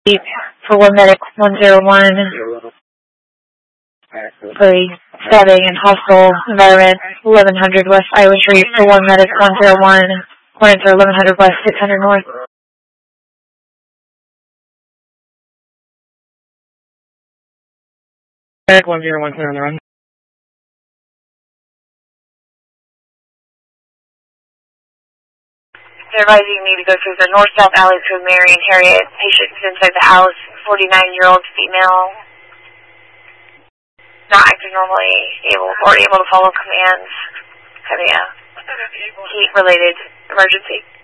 for 1 medic 101 for stabbing and hostile environment 1100 West Iowa Street for 1 medic 101 according to 1100 West 600 North. Medic 101 clear on the run. They're advising you need to go through the north-south alley through Mary and Harriet. Patient is inside the house, 49-year-old female, not acting normally, able to follow commands, having a heat-related emergency.